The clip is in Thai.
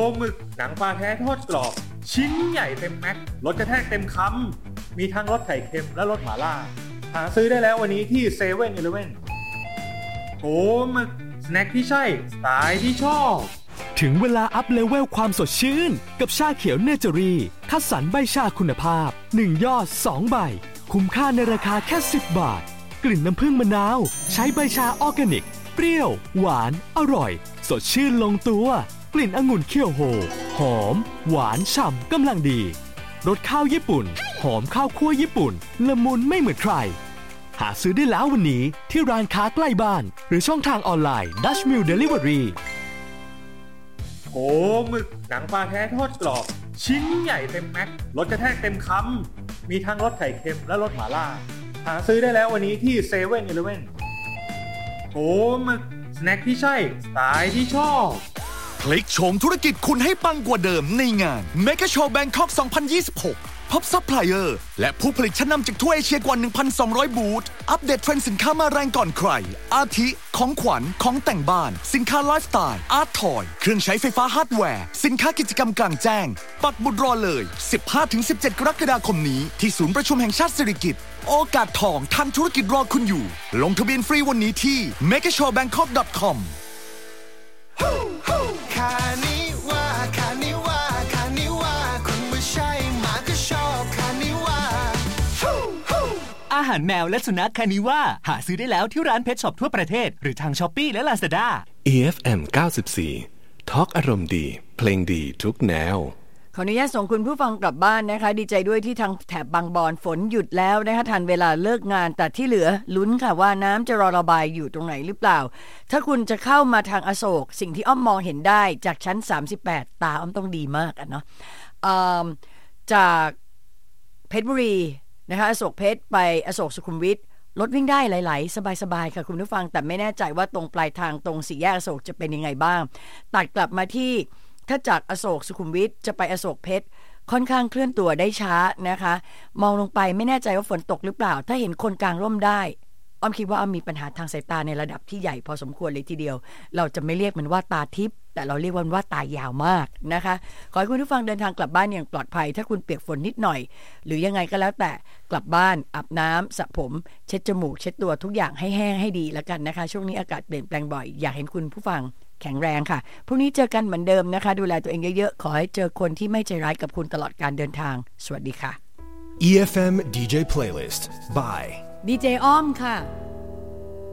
หมึกหนังปลาแท้ทอดกรอบชิ้นใหญ่เต็มแม็กรสกระแทกเต็มคำมีทั้งรสไข่เค็มและรสหม่าล่าหาซื้อได้แล้ววันนี้ที่เซเว่นอีเลฟเว่นโอ้หมึกสแน็คที่ใช่สไตล์ที่ชอบถึงเวลาอัพเลเวลความสดชื่นกับชาเขียวเนเจอรี่คัดสรรใบชาคุณภาพ1ยอด2ใบคุ้มค่าในราคาแค่10 บาทกลิ่นน้ำผึ้งมะนาวใช้ใบชาออร์แกนิกเปรี้ยวหวานอร่อยสดชื่นลงตัวกลิ่นองุ่นเคี่ยวโฮหอมหวานฉ่ำกำลังดีรสข้าวญี่ปุ่นหอมข้าวคั่วญี่ปุ่นละมุนไม่เหมือนใครหาซื้อได้แล้ววันนี้ที่ร้านค้าใกล้บ้านหรือช่องทางออนไลน์ Dutch Mill Delivery โอ้หมึกหนังปลาแท้ทอดกรอบชิ้นใหญ่เต็มแม็กรสกระแทกเต็มคำมีทั้งรสไข่เค็มและรสหม่าล่าหาซื้อได้แล้ววันนี้ที่เซเว่นอีเลฟเว่นโอ้หมึกสแน็คที่ใช่สไตล์ที่ชอบพลิกโฉมธุรกิจคุณให้ปังกว่าเดิมในงาน Mega Show Bangkok 2026 พบซัพพลายเออร์และผู้ผลิตชั้นนำจากทั่วเอเชียกว่า 1,200 บูธอัปเดตเทรนด์สินค้ามาแรงก่อนใครอาทิของขวัญของแต่งบ้านสินค้าไลฟ์สไตล์อาร์ตทอยเครื่องใช้ไฟฟ้าฮาร์ดแวร์สินค้ากิจกรรมกลางแจ้งปักหมุดรอเลย 15-17 กรกฎาคมนี้ที่ศูนย์ประชุมแห่งชาติสิริกิติ์โอกาสทองทางธุรกิจรอคุณอยู่ลงทะเบียนฟรีวันนี้ที่ megashowbangkok.com อาหารแมวและสุนัขคานิว่าหาซื้อได้แล้วที่ร้านเพชช็อปทั่วประเทศหรือทาง Shopee และ Lazada EFM 94 ทอล์กอารมณ์ดีเพลงดีทุกแนวขออนุญาตส่งคุณผู้ฟังกลับบ้านนะคะดีใจด้วยที่ทางแถบบางบอนฝนหยุดแล้วนะคะทันเวลาเลิกงานแต่ที่เหลือลุ้นค่ะว่าน้ำจะรอระบายอยู่ตรงไหนหรือเปล่าถ้าคุณจะเข้ามาทางอโศกสิ่งที่อ้อมมองเห็นได้จากชั้น38ตาอ้อมต้องดีมากเนาะจากเพชรบุรีนะคะอโศกเพชรไปอโศกสุขุมวิทรถวิ่งได้ไหลๆสบายๆค่ะคุณผู้ฟังแต่ไม่แน่ใจว่าตรงปลายทางตรงสี่แยกอโศกจะเป็นยังไงบ้างตัดกลับมาที่ถ้าจากอโศกสุขุมวิทจะไปอโศกเพชรค่อนข้างเคลื่อนตัวได้ช้านะคะมองลงไปไม่แน่ใจว่าฝนตกหรือเปล่าถ้าเห็นคนกลางร่มได้อ้อมคิดว่าอ้อมมีปัญหาทางสายตาในระดับที่ใหญ่พอสมควรเลยทีเดียวเราจะไม่เรียกมันว่าตาทิพย์แต่เราเรียกมันว่าตายาวมากนะคะขอให้คุณผู้ฟังเดินทางกลับบ้านอย่างปลอดภัยถ้าคุณเปียกฝนนิดหน่อยหรือยังไงก็แล้วแต่กลับบ้านอาบน้ำสระผมเช็ดจมูกเช็ดตัวทุกอย่างให้แห้งให้ดีแล้วกันนะคะช่วงนี้อากาศเปลี่ยนแปลงบ่อยอยากเห็นคุณผู้ฟังแข็งแรงค่ะพรุ่งนี้เจอกันเหมือนเดิมนะคะดูแลตัวเองเยอะๆขอให้เจอคนที่ไม่ใจร้ายกับคุณตลอดการเดินทางสวัสดีค่ะ EFM DJ Playlist by ดีเจอ้อมค่ะ